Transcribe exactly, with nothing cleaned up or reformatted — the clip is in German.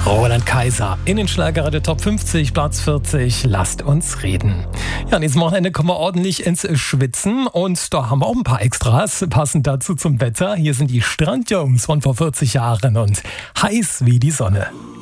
Roland Kaiser in den Schlagerradio Top fünfzig, Platz vierzig. Lasst uns reden. Ja, an diesem Wochenende kommen wir ordentlich ins Schwitzen und da haben wir auch ein paar Extras passend dazu zum Wetter. Hier sind die Strandjungs von vor vierzig Jahren und heiß wie die Sonne.